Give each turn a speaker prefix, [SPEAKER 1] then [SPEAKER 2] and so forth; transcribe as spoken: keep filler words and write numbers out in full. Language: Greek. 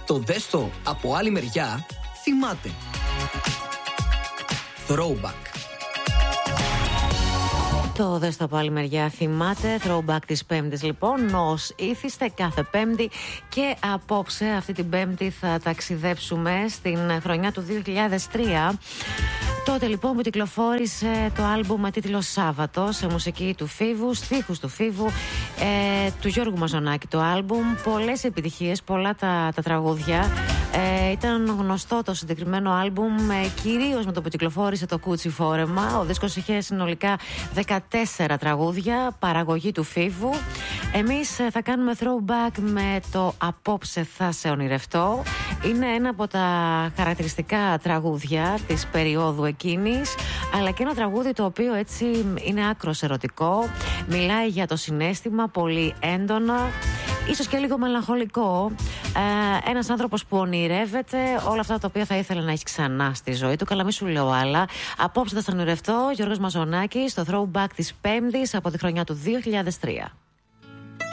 [SPEAKER 1] Το δέστο από άλλη μεριά θυμάται. Throwback.
[SPEAKER 2] Το δέστο από άλλη μεριά θυμάται. Throwback της Πέμπτης λοιπόν, ως ήθιστε κάθε Πέμπτη. Και απόψε, αυτή την Πέμπτη, θα ταξιδέψουμε στην χρονιά του δύο χιλιάδες τρία. Τότε λοιπόν που κυκλοφόρησε το άλμπουμ με τίτλο Σάββατο, σε μουσική του Φίβου, στίχους του Φίβου, ε, του Γιώργου Μαζονάκη το άλμπουμ. Πολλές επιτυχίες, πολλά τα, τα τραγούδια. Ε, ήταν γνωστό το συγκεκριμένο άλμπουμ, ε, κυρίως με το που κυκλοφόρησε το Κούτσι Φόρεμα. Ο δίσκος είχε συνολικά δεκατέσσερα τραγούδια, παραγωγή του Φίβου. Εμείς ε, θα κάνουμε throwback με το Απόψε θα σε ονειρευτώ. Είναι ένα από τα χαρακτηριστικά τραγούδια της περίοδου εκείνης, αλλά και ένα τραγούδι το οποίο έτσι είναι άκρος ερωτικό. Μιλάει για το συναίσθημα πολύ έντονα, ίσως και λίγο μελαγχολικό. Ε, ένας άνθρωπος που ονειρεύεται όλα αυτά τα οποία θα ήθελε να έχει ξανά στη ζωή του. Καλά, μη σου λέω άλλα. Απόψε θα στον ονειρευτώ, Γιώργος Μαζονάκης, στο throwback της Πέμπτης από τη χρονιά του δύο χιλιάδες τρία.